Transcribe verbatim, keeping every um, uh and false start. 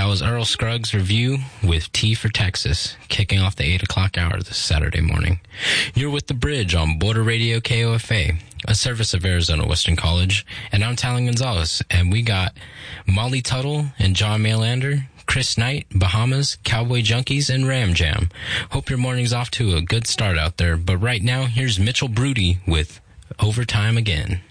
was Earl Scruggs' Review with T for Texas, kicking off the eight o'clock hour this Saturday morning. You're with The Bridge on Border Radio K O F A, a service of Arizona Western College, and I'm Talon Gonzalez, and we got Molly Tuttle and John Maylander, Chris Knight, Bahamas, Cowboy Junkies, and Ram Jam. Hope your morning's off to a good start out there, but right now, here's Mitchell Brody with Overtime Again.